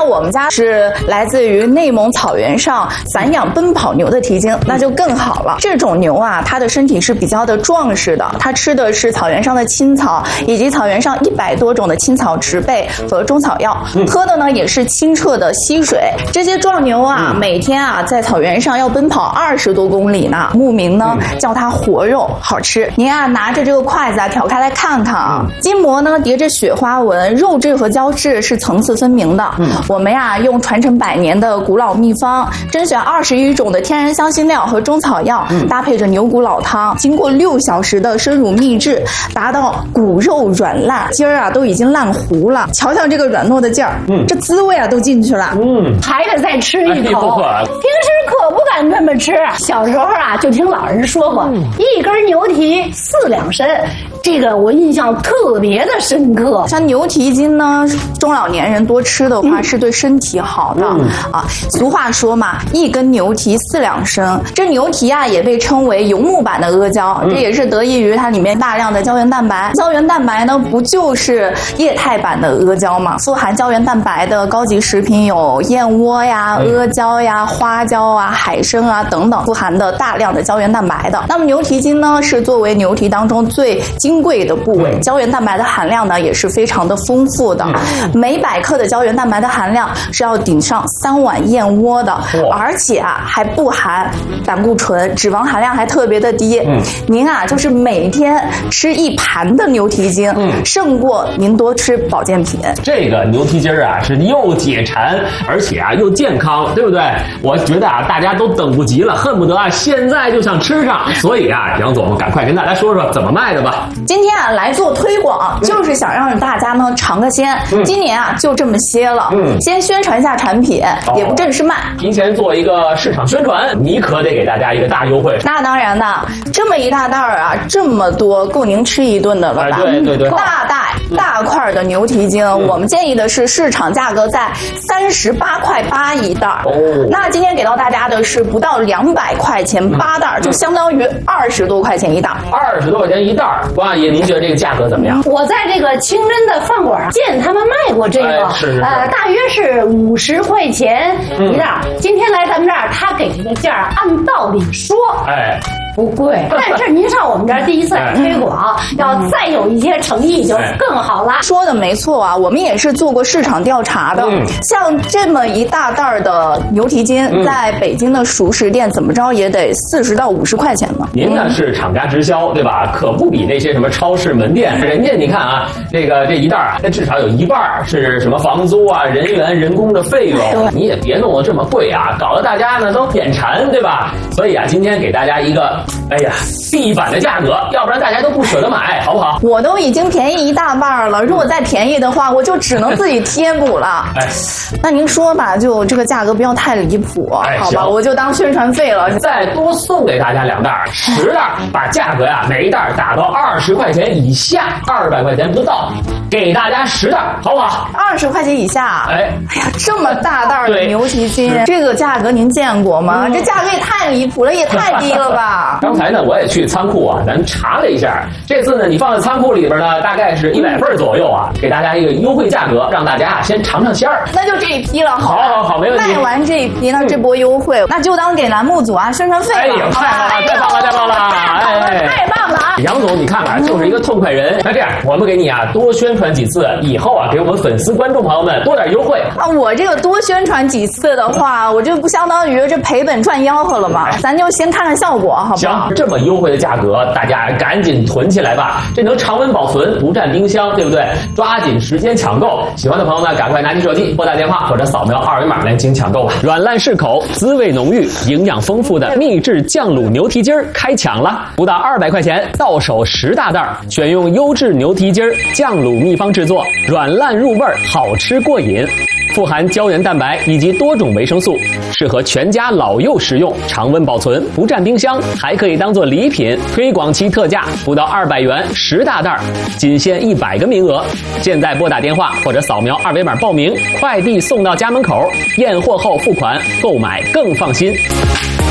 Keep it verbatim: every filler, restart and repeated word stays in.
我们家是来自于内蒙草原上散养奔跑牛的蹄筋，那就更好了。这种牛啊，它的身体是比较的壮实的，它吃的是草原上的青草，以及草原上一百多种的青草植被和中草药，喝的呢也是清澈的溪水。这些壮牛啊，每天啊在草原上要奔跑二十多公里呢，牧民呢叫它活肉，好吃。您啊拿着这个筷子啊挑开来看看啊，筋膜呢叠着雪花纹，肉质和胶质是层次分明的。嗯，我们呀用传承百年的古老秘方，甄选二十余种的天然香辛料和中草药，嗯、搭配着牛骨老汤，经过六小时的深入秘制，达到骨肉软烂，筋儿啊都已经烂糊了。瞧瞧这个软糯的劲儿，嗯，这滋味啊都进去了， 嗯， 还得再吃一口。哎、平时可不敢这么吃，小时候啊就听老人说过，嗯、一根牛蹄四两参。这个我印象特别的深刻。 像牛蹄筋呢，中老年人多吃的话、嗯、是对身体好的、嗯、啊。俗话说嘛，一根牛蹄四两参。这牛蹄啊也被称为游牧版的阿胶、嗯，这也是得益于它里面大量的胶原蛋白。胶原蛋白呢不就是液态版的阿胶嘛？富含胶原蛋白的高级食品有燕窝呀、阿胶呀、花椒啊、海参啊等等，富含的大量的胶原蛋白的。那么牛蹄筋呢是作为牛蹄当中最精贵的部位，胶原蛋白的含量呢也是非常的丰富的，每百克的胶原蛋白的含量是要顶上三碗燕窝的，而且啊还不含胆固醇，脂肪含量还特别的低。嗯，您啊就是每天吃一盘的牛蹄筋，嗯，胜过您多吃保健品。 这个牛蹄筋啊是又解馋，而且啊又健康，对不对？我觉得啊大家都等不及了，恨不得啊现在就想吃上。所以啊，杨总赶快跟大家说说怎么卖的吧。 今天啊来做推广，就是想让大家呢尝个鲜。嗯、今年啊就这么些了，嗯，先宣传一下产品，哦、也不正式卖， 提前做一个市场宣传，你可得给大家一个大优惠。 那当然的，这么一大袋儿啊，这么多，够您吃一顿的了吧？ 哎、对对对， 大袋大块的牛蹄筋、嗯，我们建议的是市场价格在三十八块八一袋。哦，那今天给到大家的是不到两百块钱八袋、嗯，就相当于二十多块钱一袋。 二十多块钱一袋，王阿姨，您觉得这个价格怎么样？ 我在这个清真的饭馆见他们卖过这个， 哎、是是是呃，大约是五十块钱一袋、嗯。今天来咱们这儿，他给这个价按道理说，哎。不贵，但是您上我们这儿第一次来推广，要再有一些诚意就更好了。 说的没错啊，我们也是做过市场调查的。嗯、像这么一大袋的牛蹄筋，嗯、在北京的熟食店怎么着也得四十到五十块钱呢。 您呢是厂家直销，对吧？可不比那些什么超市门店，人家你看啊，这个这一袋啊，那至少有一半是什么房租啊、人员、人工的费用，你也别弄得这么贵啊，搞得大家呢都眼馋，对吧？所以啊，今天给大家一个。哎呀，地板的价格，要不然大家都不舍得买，好不好？ 我都已经便宜一大半了，如果再便宜的话，我就只能自己贴补了。哎，那您说吧，就这个价格不要太离谱，哎、好吧？我就当宣传费了。 再多送给大家两袋，十袋，把价格呀每一袋打到二十块钱以下，二百块钱不到，给大家十袋，好不好？ 二十块钱以下，哎，哎呀，这么大袋的牛蹄筋，这个价格您见过吗？嗯、这价格也太离谱了，也太低了吧？ 刚才呢，我也去仓库啊，咱查了一下，这次呢，你放在仓库里边呢，大概是一百份左右啊，给大家一个优惠价格，让大家啊先尝尝鲜儿。 那就这一批了， 好，好，好，没问题。 卖完这一批，那这波优惠，嗯、那就当给栏目组啊宣传费了。 哎呀，太好了，太棒了，太棒了， 哎，太棒了！ 杨总，你看看，就是一个痛快人。那这样，我们给你啊多宣传几次，以后啊给我们粉丝观众朋友们多点优惠啊。我这个多宣传几次的话，我这不相当于这赔本赚吆喝了吗？咱就先看看效果，好不好？ 行，这么优惠的价格，大家赶紧囤起来吧，这能常温保存，不占冰箱，对不对？抓紧时间抢购，喜欢的朋友们赶快拿起手机拨打电话或者扫描二维码来进行抢购吧。软烂适口，滋味浓郁，营养丰富的秘制酱卤牛蹄筋儿开抢了，不到二百块钱，到手十大袋，选用优质牛蹄筋儿酱卤秘方制作，软烂入味儿，好吃过瘾。富含胶原蛋白以及多种维生素，适合全家老幼食用，常温保存，不占冰箱，还可以当做礼品。推广期特价不到二百元，十大袋，仅限一百个名额。现在拨打电话或者扫描二维码报名，快递送到家门口，验货后付款，购买更放心。